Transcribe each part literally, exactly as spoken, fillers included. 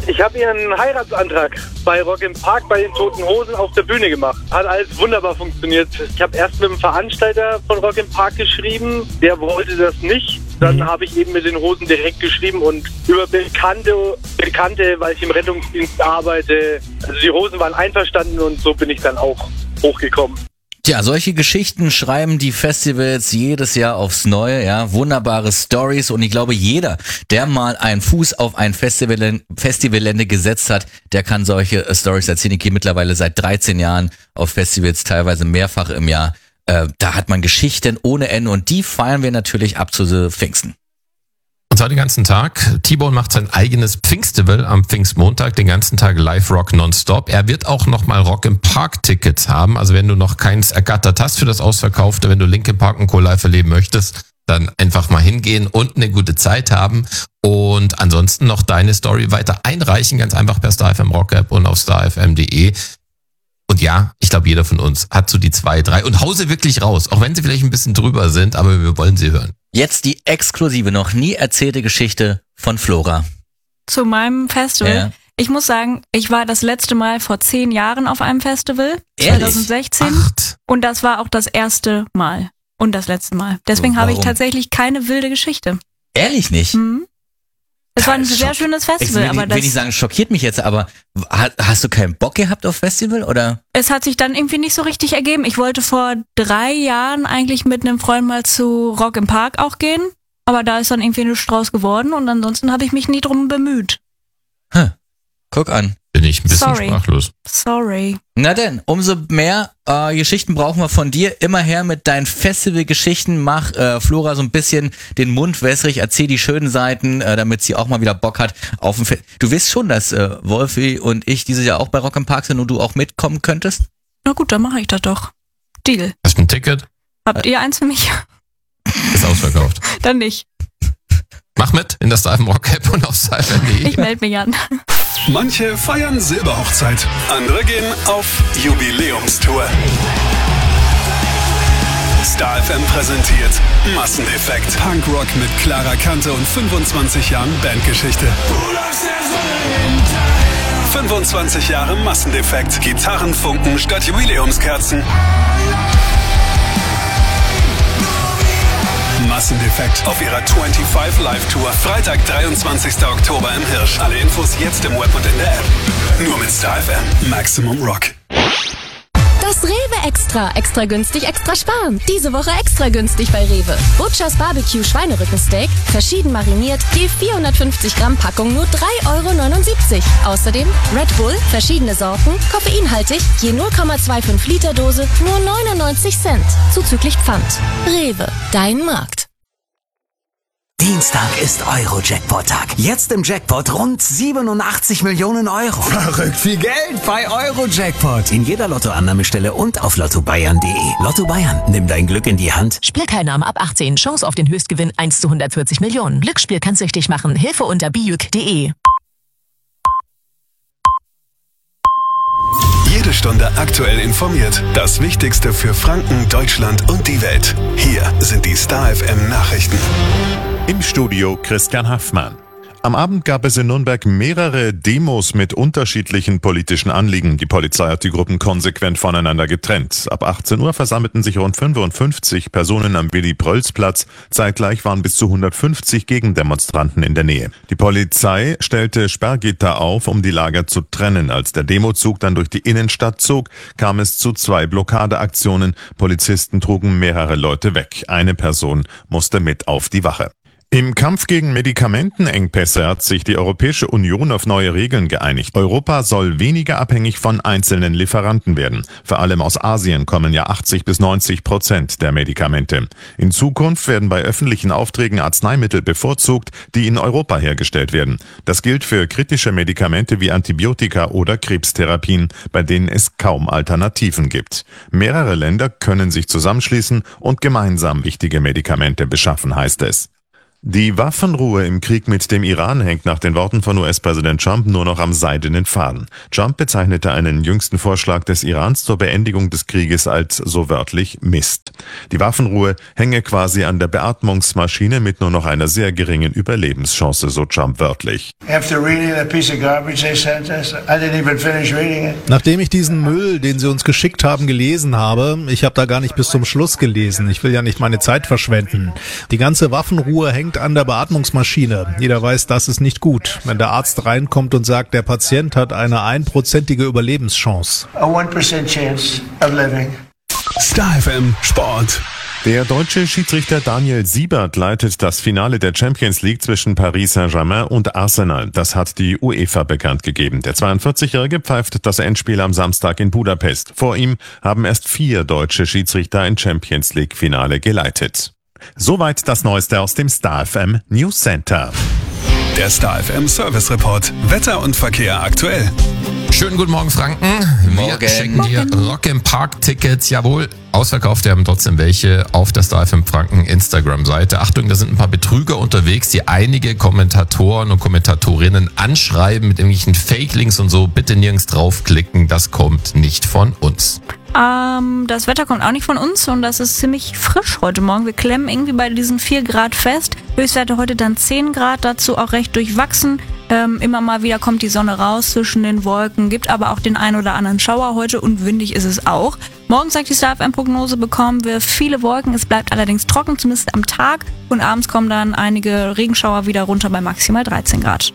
Ich habe ihren Heiratsantrag bei Rock im Park bei den Toten Hosen auf der Bühne gemacht. Hat alles wunderbar funktioniert. Ich habe erst mit dem Veranstalter von Rock im Park geschrieben. Der wollte das nicht. Dann habe ich eben mit den Hosen direkt geschrieben und über Bekannte, Bekannte, weil ich im Rettungsdienst arbeite. Also die Hosen waren einverstanden und so bin ich dann auch hochgekommen. Tja, solche Geschichten schreiben die Festivals jedes Jahr aufs Neue, ja, wunderbare Stories und ich glaube, jeder, der mal einen Fuß auf ein Festival, Festivalgelände gesetzt hat, der kann solche Stories erzählen. Ich gehe mittlerweile seit dreizehn Jahren auf Festivals, teilweise mehrfach im Jahr. Äh, da hat man Geschichten ohne Ende und die feiern wir natürlich ab zu Pfingsten. Und zwar den ganzen Tag. T-Bone macht sein eigenes Pfingstival am Pfingstmontag, den ganzen Tag Live-Rock nonstop. Er wird auch nochmal Rock im Park-Tickets haben. Also wenn du noch keins ergattert hast für das Ausverkaufte, wenn du Linkin Park und Co. live erleben möchtest, dann einfach mal hingehen und eine gute Zeit haben. Und ansonsten noch deine Story weiter einreichen, ganz einfach per Star F M Rock App und auf star f m punkt d e. Und ja, ich glaube, jeder von uns hat so die zwei, drei und hau sie wirklich raus, auch wenn sie vielleicht ein bisschen drüber sind, aber wir wollen sie hören. Jetzt die exklusive, noch nie erzählte Geschichte von Flora. Zu meinem Festival. Ja. Ich muss sagen, ich war das letzte Mal vor zehn Jahren auf einem Festival. Ehrlich? zwanzig sechzehn. Acht. Und das war auch das erste Mal. Und das letzte Mal. Deswegen habe ich Warum? tatsächlich keine wilde Geschichte. Ehrlich nicht? Mhm. Es war ein Das sehr schock- schönes Ich Festival, will, aber nicht- will das, nicht sagen, schockiert mich jetzt, aber ha- hast du keinen Bock gehabt auf Festival oder? es hat sich dann irgendwie nicht so richtig ergeben. Ich wollte vor drei Jahren eigentlich mit einem Freund mal zu Rock im Park auch gehen, aber da ist dann irgendwie eine Strauß geworden und ansonsten habe ich mich nie drum bemüht. Hm. Guck an. Bin ich ein bisschen Sorry. sprachlos. Sorry. Na denn, umso mehr äh, Geschichten brauchen wir von dir. Immer her mit deinen Festival-Geschichten. Mach äh, Flora so ein bisschen den Mund wässrig, erzähl die schönen Seiten, äh, damit sie auch mal wieder Bock hat auf ein Fest. Du weißt schon, dass äh, Wolfi und ich dieses Jahr auch bei Rock im Park sind und du auch mitkommen könntest? Na gut, dann mache ich das doch. Deal. Hast du ein Ticket? Habt ihr eins für mich? Ist ausverkauft. Dann nicht. Mach mit in der Star F M Rock App und auf star f m punkt d e. Ich melde mich an. Manche feiern Silberhochzeit, andere gehen auf Jubiläumstour. Star F M präsentiert Massendefekt. Punkrock mit klarer Kante und fünfundzwanzig Jahren Bandgeschichte. fünfundzwanzig Jahre Massendefekt. Gitarrenfunken statt Jubiläumskerzen. Massendefekt auf ihrer fünfundzwanzig Live Tour. Freitag, dreiundzwanzigster Oktober im Hirsch. Alle Infos jetzt im Web und in der App. Nur mit Star F M. Maximum Rock. Das Rewe Extra. Extra günstig, extra sparen. Diese Woche extra günstig bei Rewe. Butchers Barbecue Schweinerückensteak. Verschieden mariniert. Je vierhundertfünfzig Gramm Packung nur drei Euro neunundsiebzig. Außerdem Red Bull. Verschiedene Sorten. Koffeinhaltig. Je null Komma fünfundzwanzig Liter Dose. Nur neunundneunzig Cent. Zuzüglich Pfand. Rewe. Dein Markt. Dienstag ist Euro-Jackpot-Tag. Jetzt im Jackpot rund siebenundachtzig Millionen Euro. Verrückt viel Geld bei Euro-Jackpot. In jeder Lottoannahmestelle und auf lotto bayern punkt de. Lotto Bayern, nimm dein Glück in die Hand. Spielteilnahme ab achtzehn. Chance auf den Höchstgewinn eins zu hundertvierzig Millionen. Glücksspiel kann süchtig machen. Hilfe unter bijuk punkt de. Jede Stunde aktuell informiert. Das Wichtigste für Franken, Deutschland und die Welt. Hier sind die Star F M Nachrichten. Im Studio Christian Haffmann. Am Abend gab es in Nürnberg mehrere Demos mit unterschiedlichen politischen Anliegen. Die Polizei hat die Gruppen konsequent voneinander getrennt. Ab achtzehn Uhr versammelten sich rund fünfundfünfzig Personen am Willy-Prölz-Platz. Zeitgleich waren bis zu hundertfünfzig Gegendemonstranten in der Nähe. Die Polizei stellte Sperrgitter auf, um die Lager zu trennen. Als der Demozug dann durch die Innenstadt zog, kam es zu zwei Blockadeaktionen. Polizisten trugen mehrere Leute weg. Eine Person musste mit auf die Wache. Im Kampf gegen Medikamentenengpässe hat sich die Europäische Union auf neue Regeln geeinigt. Europa soll weniger abhängig von einzelnen Lieferanten werden. Vor allem aus Asien kommen ja achtzig bis neunzig Prozent der Medikamente. In Zukunft werden bei öffentlichen Aufträgen Arzneimittel bevorzugt, die in Europa hergestellt werden. Das gilt für kritische Medikamente wie Antibiotika oder Krebstherapien, bei denen es kaum Alternativen gibt. Mehrere Länder können sich zusammenschließen und gemeinsam wichtige Medikamente beschaffen, heißt es. Die Waffenruhe im Krieg mit dem Iran hängt nach den Worten von U S-Präsident Trump nur noch am seidenen Faden. Trump bezeichnete einen jüngsten Vorschlag des Irans zur Beendigung des Krieges als so wörtlich Mist. Die Waffenruhe hänge quasi an der Beatmungsmaschine mit nur noch einer sehr geringen Überlebenschance, so Trump wörtlich. Nachdem ich diesen Müll, den sie uns geschickt haben, gelesen habe, ich habe da gar nicht bis zum Schluss gelesen. Ich will ja nicht meine Zeit verschwenden. Die ganze Waffenruhe hängt an der Beatmungsmaschine. Jeder weiß, das ist nicht gut. Wenn der Arzt reinkommt und sagt, der Patient hat eine einprozentige Überlebenschance. A one percent chance of living. Star F M Sport. Der deutsche Schiedsrichter Daniel Siebert leitet das Finale der Champions League zwischen Paris Saint-Germain und Arsenal. Das hat die UEFA bekannt gegeben. Der zweiundvierzigjährige pfeift das Endspiel am Samstag in Budapest. Vor ihm haben erst vier deutsche Schiedsrichter ein Champions League Finale geleitet. Soweit das Neueste aus dem Star F M News Center. Der Star F M Service Report. Wetter und Verkehr aktuell. Schönen guten Morgen, Franken. Morgen. Wir schenken dir Rock im Park Tickets. Jawohl, ausverkauft. Wir haben trotzdem welche auf der Star F M Franken Instagram-Seite. Achtung, da sind ein paar Betrüger unterwegs, die einige Kommentatoren und Kommentatorinnen anschreiben mit irgendwelchen Fake-Links und so. Bitte nirgends draufklicken. Das kommt nicht von uns. Ähm, das Wetter kommt auch nicht von uns und das ist ziemlich frisch heute Morgen. Wir klemmen irgendwie bei diesen vier Grad fest. Höchstwerte heute dann zehn Grad, dazu auch recht durchwachsen. Ähm, immer mal wieder kommt die Sonne raus zwischen den Wolken, gibt aber auch den einen oder anderen Schauer heute und windig ist es auch. Morgen, sagt die Star F M-Prognose, bekommen wir viele Wolken. Es bleibt allerdings trocken, zumindest am Tag. Und abends kommen dann einige Regenschauer wieder runter bei maximal dreizehn Grad.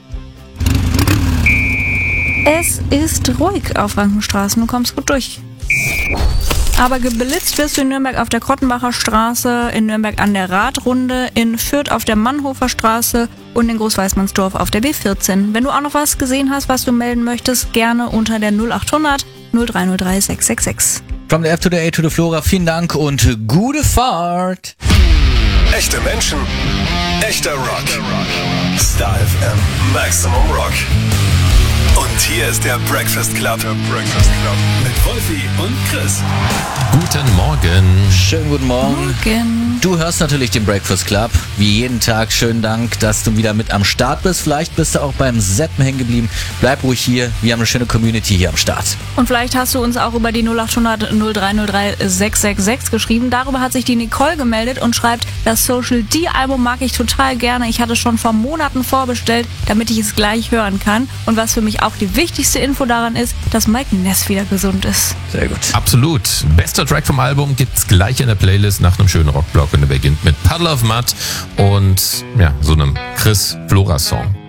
Es ist ruhig auf Frankenstraße, du kommst gut durch. Aber geblitzt wirst du in Nürnberg auf der Krottenbacher Straße, in Nürnberg an der Radrunde, in Fürth auf der Mannhofer Straße und in Großweißmannsdorf auf der B vierzehn. Wenn du auch noch was gesehen hast, was du melden möchtest, gerne unter der null acht hundert null drei null drei sechs sechs sechs. From the F to the A to the Flora, vielen Dank und gute Fahrt. Echte Menschen, echter Rock. Star F M Maximum Rock. Und hier ist der Breakfast Club. Der Breakfast Club. Mit Wolfi und Chris. Guten Morgen. Schönen guten Morgen. Morgen. Du hörst natürlich den Breakfast Club. Wie jeden Tag. Schönen Dank, dass du wieder mit am Start bist. Vielleicht bist du auch beim Seppen hängen geblieben. Bleib ruhig hier. Wir haben eine schöne Community hier am Start. Und vielleicht hast du uns auch über die null acht hundert null drei null drei sechs sechs sechs geschrieben. Darüber hat sich die Nicole gemeldet und schreibt, das Social D-Album mag ich total gerne. Ich hatte es schon vor Monaten vorbestellt, damit ich es gleich hören kann. Und was für mich auch die wichtigste Info daran ist, dass Mike Ness wieder gesund ist. Sehr gut. Absolut. Bester Track vom Album gibt's gleich in der Playlist nach einem schönen Rockblock und der beginnt mit Puddle of Mud und ja, so einem Chris Flora Song.